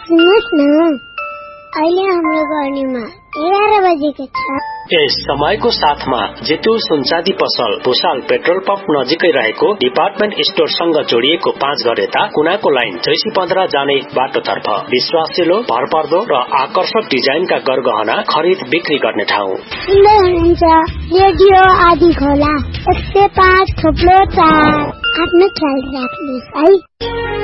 सुन्नुहोस् न, अहिले हाम्रो गर्नीमा 11 बजेको छ। यस समयको साथमा जेतु सुनचाँदी पसल भुसाल पेट्रोल पम्प नजिकै रहेको डिपार्टमेन्ट स्टोरसँग जोडिएको 5 घर यता कुनाको लाइन जैसी 15 जाने बाटोतर्फ विश्वासिलो, भरपर्दो र आकर्षक डिजाइनका गरगहना खरिद बिक्री गर्ने ठाउँ। सुन्दै हुनुहुन्छ रेडियो आदि खोला 105.4। आफ्नो ख्याल राख्नुहोस् है।